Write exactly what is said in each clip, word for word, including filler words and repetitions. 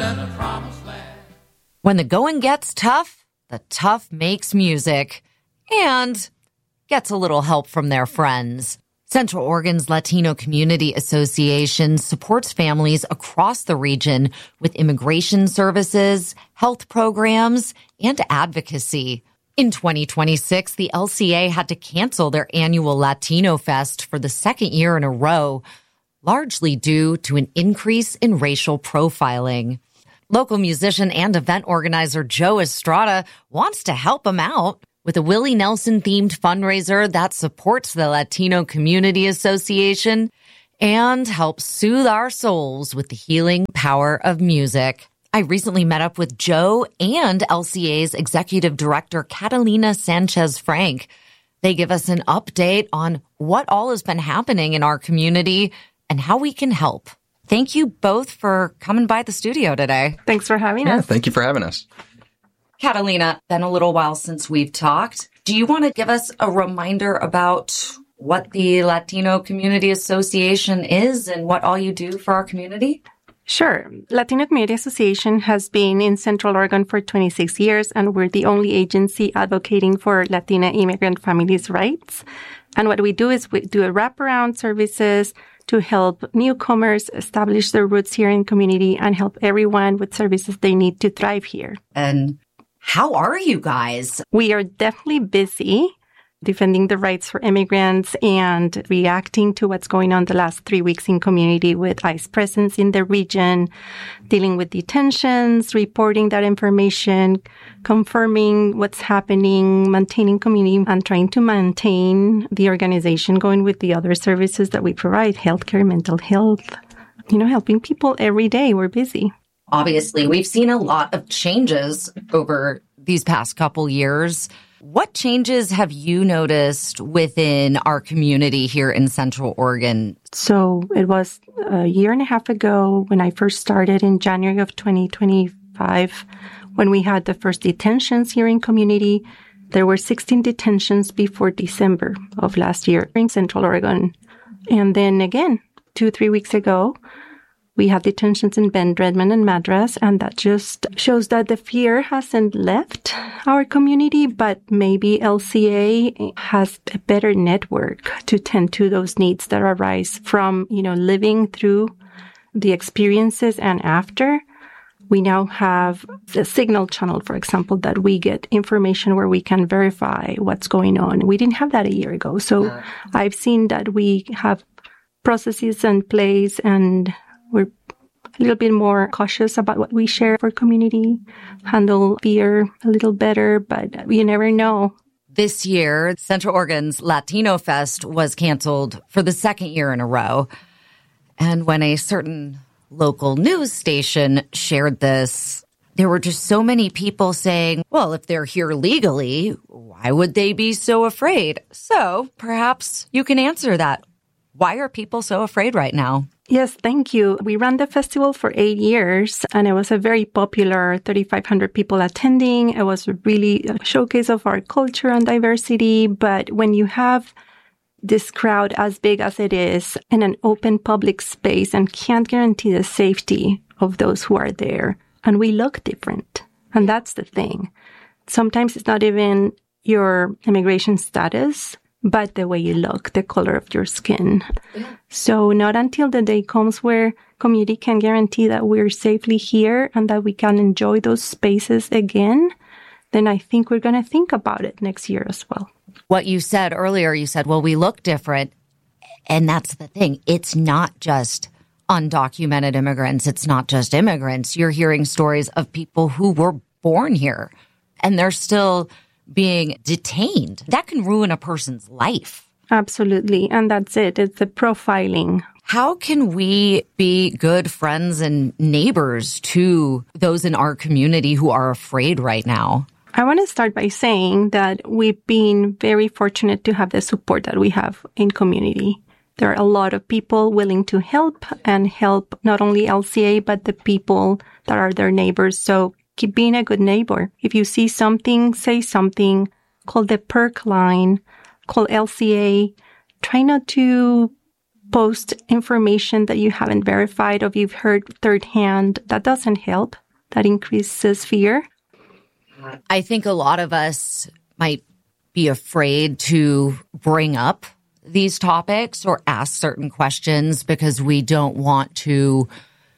When the going gets tough, the tough makes music and gets a little help from their friends. Central Oregon's Latino Community Association supports families across the region with immigration services, health programs, and advocacy. In twenty twenty-six, the L C A had to cancel their annual Latino Fest for the second year in a row, largely due to an increase in racial profiling. Local musician and event organizer Joe Estrada wants to help them out with a Willie Nelson-themed fundraiser that supports the Latino Community Association and helps soothe our souls with the healing power of music. I recently met up with Joe and L C A's Executive Director Catalina Sanchez-Frank. They give us an update on what all has been happening in our community and how we can help. Thank you both for coming by the studio today. Thanks for having yeah, us. Thank you for having us. Catalina, been a little while since we've talked. Do you want to give us a reminder about what the Latino Community Association is and what all you do for our community? Sure. Latino Community Association has been in Central Oregon for twenty-six years, and we're the only agency advocating for Latina immigrant families' rights. And what we do is we do a wraparound services to help newcomers establish their roots here in community and help everyone with services they need to thrive here. And how are you guys? We are definitely busy defending the rights for immigrants and reacting to what's going on the last three weeks in community with ICE presence in the region, dealing with detentions, reporting that information, confirming what's happening, maintaining community, and trying to maintain the organization going with the other services that we provide, healthcare, mental health, you know, helping people every day. We're busy. Obviously, we've seen a lot of changes over these past couple years. What changes have you noticed within our community here in Central Oregon? So it was a year and a half ago when I first started in January of twenty twenty-five, when we had the first detentions here in community. There were sixteen detentions before December of last year in Central Oregon. And then again, two, three weeks ago, we had detentions in Bend, Redmond, and Madras, and that just shows that the fear hasn't left our community, but maybe L C A has a better network to tend to those needs that arise from, you know, living through the experiences and after. We now have the Signal channel, for example, that we get information where we can verify what's going on. We didn't have that a year ago. So uh, I've seen that we have processes in place, and we're a little bit more cautious about what we share for community, handle fear a little better, but you never know. This year, Central Oregon's Latino Fest was canceled for the second year in a row. And when a certain local news station shared this, there were just so many people saying, well, if they're here legally, why would they be so afraid? So perhaps you can answer that. Why are people so afraid right now? Yes, thank you. We ran the festival for eight years, and it was a very popular, thirty-five hundred people attending. It was really a showcase of our culture and diversity. But when you have this crowd as big as it is in an open public space and can't guarantee the safety of those who are there, and we look different, and that's the thing. Sometimes it's not even your immigration status, but the way you look, the color of your skin. Yeah. So not until the day comes where community can guarantee that we're safely here and that we can enjoy those spaces again, then I think we're going to think about it next year as well. What you said earlier, you said, well, we look different. And that's the thing. It's not just undocumented immigrants. It's not just immigrants. You're hearing stories of people who were born here and they're still being detained. That can ruin a person's life. Absolutely. And that's it. It's the profiling. How can we be good friends and neighbors to those in our community who are afraid right now? I want to start by saying that we've been very fortunate to have the support that we have in community. There are a lot of people willing to help and help not only L C A, but the people that are their neighbors. So keep being a good neighbor. If you see something, say something. Call the PERC line. Call L C A. Try not to post information that you haven't verified or you've heard third hand. That doesn't help. That increases fear. I think a lot of us might be afraid to bring up these topics or ask certain questions because we don't want to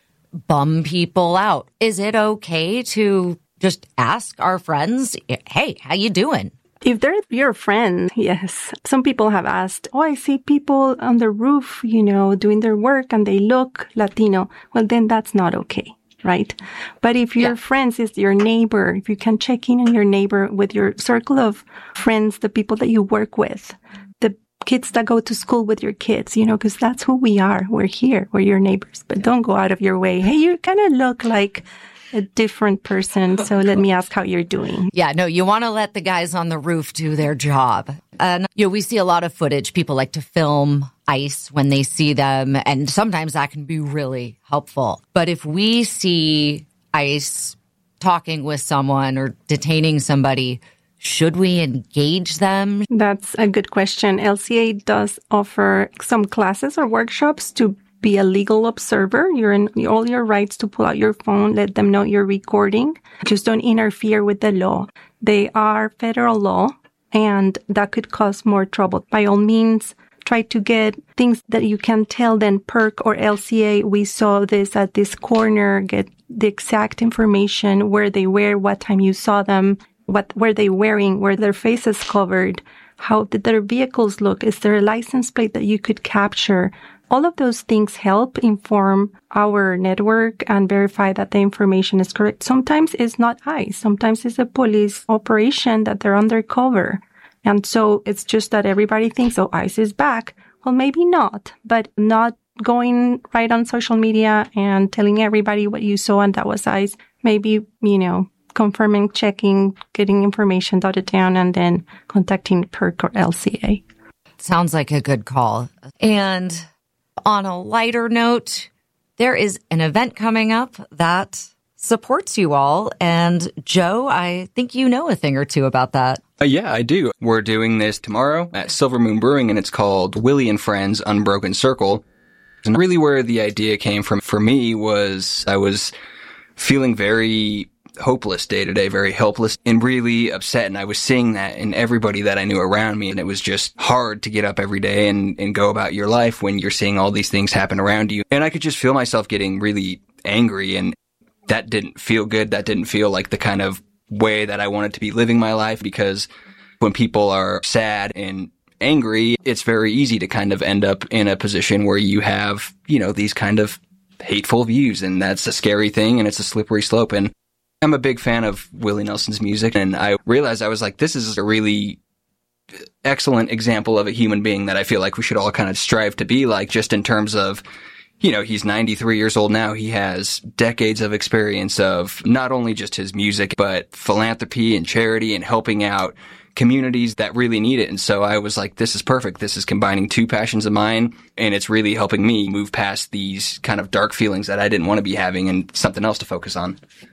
bum people out. Is it okay to just ask our friends, hey, how you doing? If they're your friend, yes. Some people have asked, oh, I see people on the roof, you know, doing their work and they look Latino. Well, then that's not okay, right? But if your yeah. friends is your neighbor, if you can check in on your neighbor with your circle of friends, the people that you work with, the kids that go to school with your kids, you know, because that's who we are. We're here. We're your neighbors. But don't go out of your way. Hey, you kind of look like a different person, so let me ask how you're doing. Yeah, no, you want to let the guys on the roof do their job. And, you know, we see a lot of footage. People like to film ICE when they see them, and sometimes that can be really helpful. But if we see ICE talking with someone or detaining somebody, should we engage them? That's a good question. L C A does offer some classes or workshops to be a legal observer. You're in all your rights to pull out your phone, let them know you're recording. Just don't interfere with the law. They are federal law, and that could cause more trouble. By all means, try to get things that you can tell then PERC or L C A. We saw this at this corner, get the exact information, where they were, what time you saw them, what were they wearing, were their faces covered, how did their vehicles look, is there a license plate that you could capture? All of those things help inform our network and verify that the information is correct. Sometimes it's not ICE. Sometimes it's a police operation that they're undercover. And so it's just that everybody thinks, oh, ICE is back. Well, maybe not, but not going right on social media and telling everybody what you saw and that was ICE. Maybe, you know, confirming, checking, getting information jotted down, and then contacting PERC or L C A. Sounds like a good call. And on a lighter note, there is an event coming up that supports you all. And Joe, I think you know a thing or two about that. Uh, yeah, I do. We're doing this tomorrow at Silver Moon Brewing, and it's called Willie and Friends Unbroken Circle. And really where the idea came from for me was I was feeling very hopeless day to day, very helpless and really upset. And I was seeing that in everybody that I knew around me. And it was just hard to get up every day and, and go about your life when you're seeing all these things happen around you. And I could just feel myself getting really angry, and that didn't feel good. That didn't feel like the kind of way that I wanted to be living my life, because when people are sad and angry, it's very easy to kind of end up in a position where you have, you know, these kind of hateful views. And that's a scary thing, and it's a slippery slope. And I'm a big fan of Willie Nelson's music, and I realized I was like, this is a really excellent example of a human being that I feel like we should all kind of strive to be like, just in terms of, you know, he's ninety-three years old now. He has decades of experience of not only just his music, but philanthropy and charity and helping out communities that really need it. And so I was like, this is perfect. This is combining two passions of mine, and it's really helping me move past these kind of dark feelings that I didn't want to be having and something else to focus on.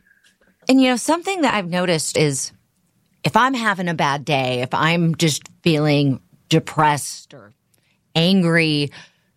And, you know, something that I've noticed is if I'm having a bad day, if I'm just feeling depressed or angry,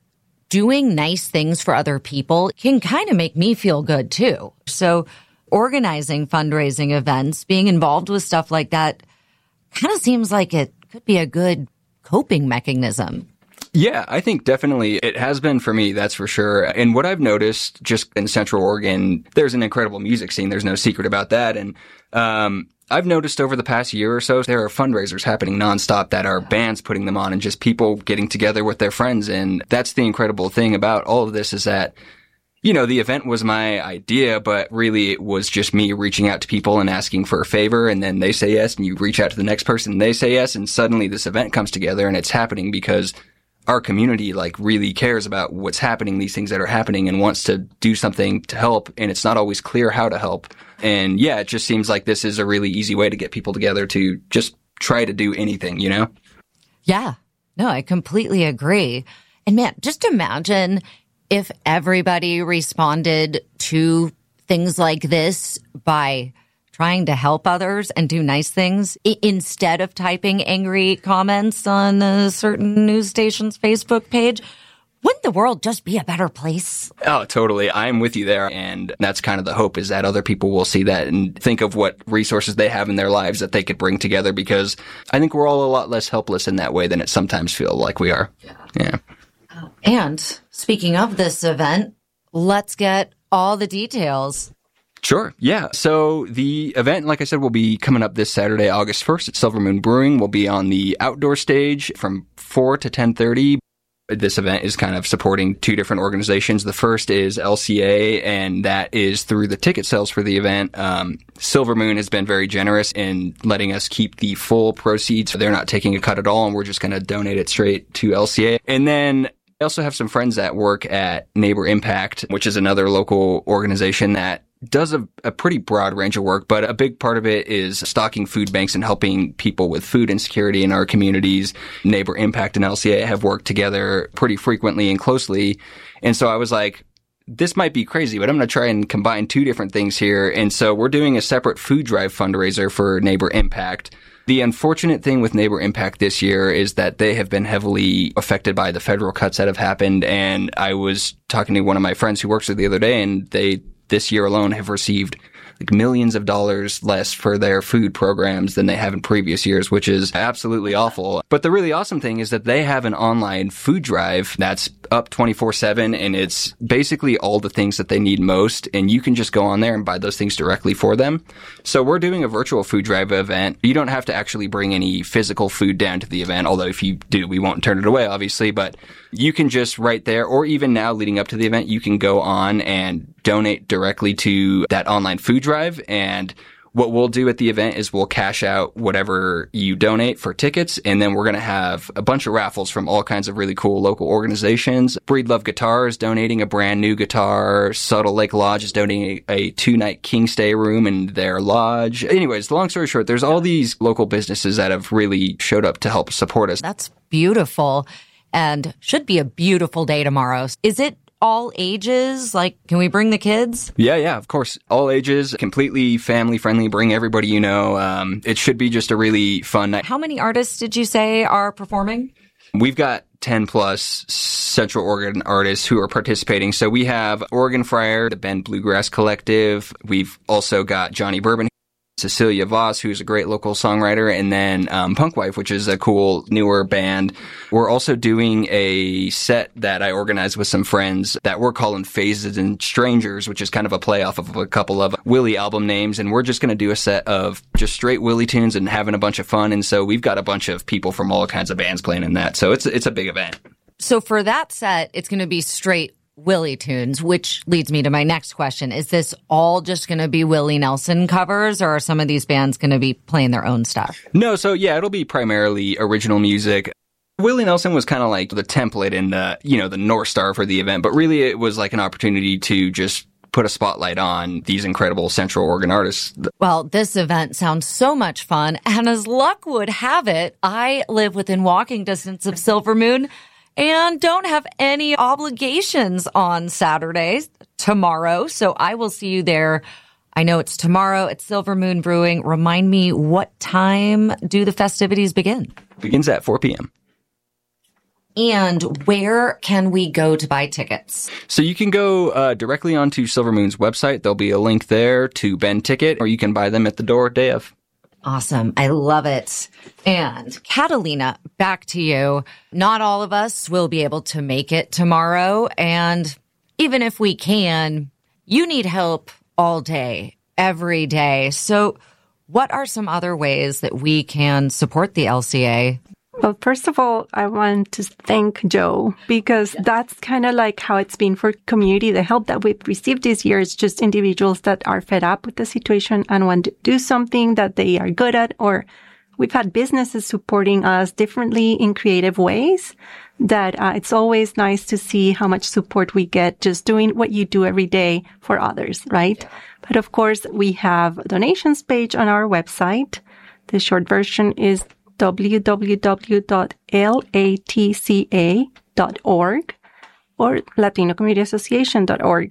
doing nice things for other people can kind of make me feel good, too. So organizing fundraising events, being involved with stuff like that kind of seems like it could be a good coping mechanism. Yeah, I think definitely it has been for me, that's for sure. And what I've noticed just in Central Oregon, there's an incredible music scene. There's no secret about that. And um I've noticed over the past year or so, there are fundraisers happening nonstop that are bands putting them on and just people getting together with their friends. And that's the incredible thing about all of this, is that, you know, the event was my idea, but really it was just me reaching out to people and asking for a favor, and then they say yes, and you reach out to the next person and they say yes, and suddenly this event comes together, and it's happening because our community like really cares about what's happening, these things that are happening, and wants to do something to help. And it's not always clear how to help. And yeah, it just seems like this is a really easy way to get people together to just try to do anything, you know? Yeah, no, I completely agree. And man, just imagine if everybody responded to things like this by trying to help others and do nice things I- instead of typing angry comments on a certain news station's Facebook page. Wouldn't the world just be a better place? Oh, totally. I'm with you there. And that's kind of the hope, is that other people will see that and think of what resources they have in their lives that they could bring together, because I think we're all a lot less helpless in that way than it sometimes feels like we are. Yeah. yeah. And speaking of this event, let's get all the details. Sure. Yeah. So the event, like I said, will be coming up this Saturday, August first at Silver Moon Brewing. We'll be on the outdoor stage from four to ten thirty. This event is kind of supporting two different organizations. The first is L C A, and that is through the ticket sales for the event. Um, Silver Moon has been very generous in letting us keep the full proceeds. They're not taking a cut at all, and we're just going to donate it straight to L C A. And then I also have some friends that work at Neighbor Impact, which is another local organization that does a, a pretty broad range of work, but a big part of it is stocking food banks and helping people with food insecurity in our communities. Neighbor Impact and L C A have worked together pretty frequently and closely. And so I was like, this might be crazy, but I'm going to try and combine two different things here. And so we're doing a separate food drive fundraiser for Neighbor Impact. The unfortunate thing with Neighbor Impact this year is that they have been heavily affected by the federal cuts that have happened. And I was talking to one of my friends who works there the other day, and they this year alone have received like millions of dollars less for their food programs than they have in previous years, which is absolutely awful. But the really awesome thing is that they have an online food drive that's up twenty-four seven, and it's basically all the things that they need most, and you can just go on there and buy those things directly for them. So we're doing a virtual food drive event. You don't have to actually bring any physical food down to the event, although if you do, we won't turn it away, obviously, but you can just right there, or even now leading up to the event, you can go on and donate directly to that online food drive. And what we'll do at the event is we'll cash out whatever you donate for tickets, and then we're going to have a bunch of raffles from all kinds of really cool local organizations. Breedlove Guitar is donating a brand new guitar. Subtle Lake Lodge is donating a two-night king stay room in their lodge. Anyways, long story short, there's all these local businesses that have really showed up to help support us. That's beautiful, and should be a beautiful day tomorrow. Is it all ages? Like, can we bring the kids? Yeah, yeah, of course. All ages, completely family friendly. Bring everybody you know. Um, it should be just a really fun night. How many artists did you say are performing? We've got ten plus Central Oregon artists who are participating. So we have Oregon Friar, the Bend Bluegrass Collective. We've also got Johnny Bourbon, Cecilia Voss, who's a great local songwriter, and then um, Punkwife, which is a cool newer band. We're also doing a set that I organized with some friends that we're calling Phases and Strangers, which is kind of a play off of a couple of Willie album names. And we're just going to do a set of just straight Willie tunes and having a bunch of fun. And so we've got a bunch of people from all kinds of bands playing in that. So it's it's a big event. So for that set, it's going to be straight Willie tunes, which leads me to my next question. Is this all just going to be Willie Nelson covers, or are some of these bands going to be playing their own stuff? No, so yeah, it'll be primarily original music. Willie Nelson was kind of like the template and the, you know, the North Star for the event, but really it was like an opportunity to just put a spotlight on these incredible Central Oregon artists. Well, this event sounds so much fun, and as luck would have it, I live within walking distance of Silver Moon and don't have any obligations on Saturdays, tomorrow. So I will see you there. I know it's tomorrow at Silver Moon Brewing. Remind me, what time do the festivities begin? Begins at four p.m. And where can we go to buy tickets? So you can go uh, directly onto Silver Moon's website. There'll be a link there to Ben Ticket, or you can buy them at the door day of. Awesome. I love it. And Catalina, back to you. Not all of us will be able to make it tomorrow. And even if we can, you need help all day, every day. So what are some other ways that we can support the L C A? Well, first of all, I want to thank Joe, because that's kind of like how it's been for community. The help that we've received this year is just individuals that are fed up with the situation and want to do something that they are good at, or we've had businesses supporting us differently in creative ways that uh, it's always nice to see how much support we get just doing what you do every day for others, right? Yeah. But of course, we have a donations page on our website. The short version is w w w dot l a t c a dot org or latino community association dot org.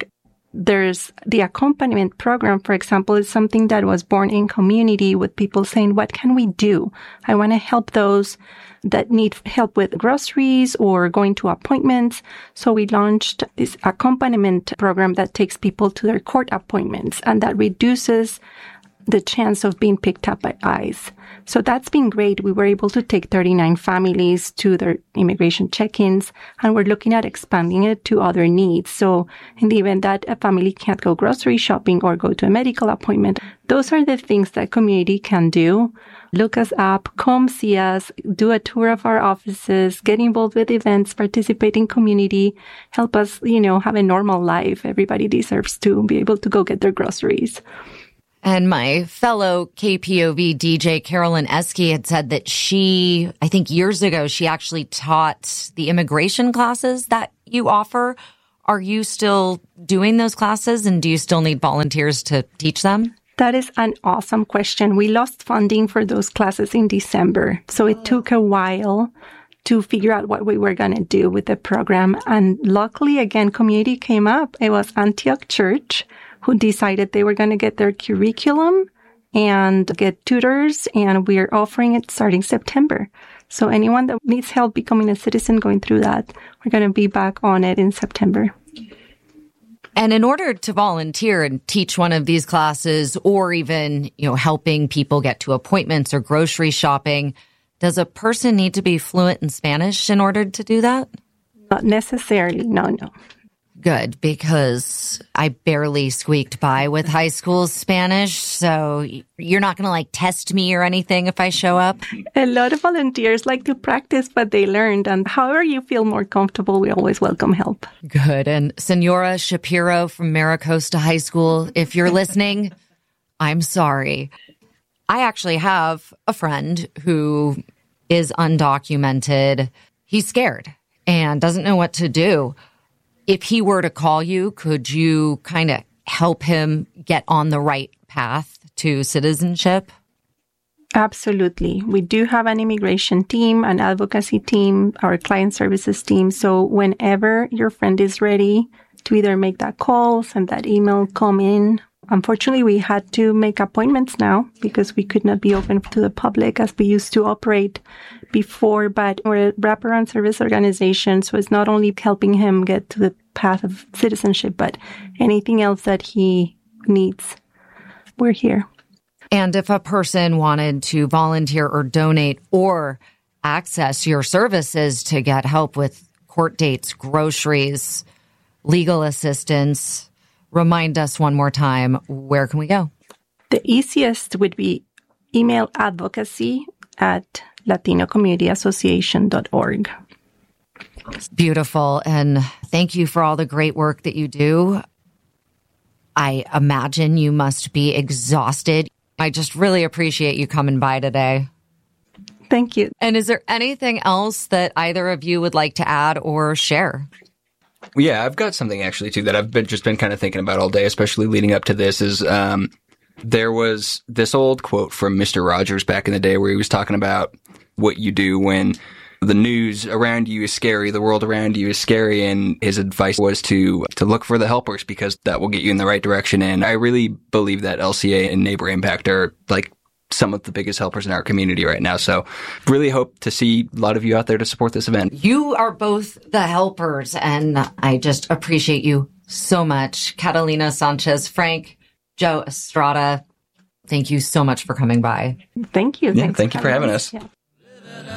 There's the accompaniment program, for example, is something that was born in community with people saying, what can we do? I want to help those that need help with groceries or going to appointments. So we launched this accompaniment program that takes people to their court appointments, and that reduces the chance of being picked up by ICE. So that's been great. We were able to take thirty-nine families to their immigration check-ins, and we're looking at expanding it to other needs. So in the event that a family can't go grocery shopping or go to a medical appointment, those are the things that community can do. Look us up, come see us, do a tour of our offices, get involved with events, participate in community, help us, you know, have a normal life. Everybody deserves to be able to go get their groceries. And my fellow K P O V D J, Carolyn Esky, had said that she, I think years ago, she actually taught the immigration classes that you offer. Are you still doing those classes, and do you still need volunteers to teach them? That is an awesome question. We lost funding for those classes in December, so it took a while to figure out what we were going to do with the program. And luckily, again, community came up. It was Antioch Church who decided they were going to get their curriculum and get tutors, and we're offering it starting September. So anyone that needs help becoming a citizen going through that, we're going to be back on it in September. And in order to volunteer and teach one of these classes, or even, you know, helping people get to appointments or grocery shopping, does a person need to be fluent in Spanish in order to do that? Not necessarily. No, no. Good, because I barely squeaked by with high school Spanish, so you're not going to like test me or anything if I show up? A lot of volunteers like to practice what they learned, and however you feel more comfortable, we always welcome help. Good. And Senora Shapiro from Maricosta High School, if you're listening, I'm sorry. I actually have a friend who is undocumented. He's scared and doesn't know what to do. If he were to call you, could you kind of help him get on the right path to citizenship? Absolutely. We do have an immigration team, an advocacy team, our client services team. So whenever your friend is ready to either make that call, send that email, come in. Unfortunately, we had to make appointments now because we could not be open to the public as we used to operate before, but we're a wraparound service organization, so it's not only helping him get to the path of citizenship, but anything else that he needs, we're here. And if a person wanted to volunteer or donate or access your services to get help with court dates, groceries, legal assistance, remind us one more time, where can we go? The easiest would be email advocacy at latino community association dot org. Beautiful. And thank you for all the great work that you do. I imagine you must be exhausted. I just really appreciate you coming by today. Thank you. And is there anything else that either of you would like to add or share? Yeah, I've got something actually too that I've been just been kind of thinking about all day, especially leading up to this. Is um, there was this old quote from Mister Rogers back in the day where he was talking about what you do when the news around you is scary, the world around you is scary, and his advice was to to look for the helpers because that will get you in the right direction. And I really believe that L C A and Neighbor Impact are like some of the biggest helpers in our community right now. So really hope to see a lot of you out there to support this event. You are both the helpers, and I just appreciate you so much. Catalina Sanchez, Frank, Joe Estrada, thank you so much for coming by. Thank you. Yeah, Thanks thank you for having us. us. Yeah.